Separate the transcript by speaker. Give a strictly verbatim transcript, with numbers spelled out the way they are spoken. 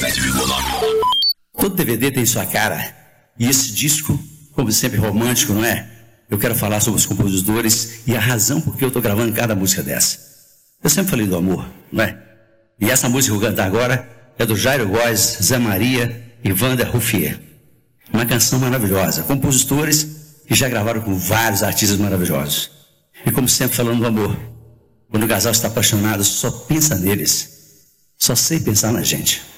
Speaker 1: sete vírgula nove.
Speaker 2: Todo D V D tem sua cara. E esse disco, como sempre romântico, não é? Eu quero falar sobre os compositores e a razão por que eu estou gravando cada música dessa. Eu sempre falei do amor, não é? E essa música que eu vou cantar agora é do Jairo Góes, Zé Maria e Vander Ruffier. Uma canção maravilhosa. Compositores que já gravaram com vários artistas maravilhosos. E como sempre falando do amor. Quando o casal está apaixonado, só pensa neles. Só sei pensar na gente.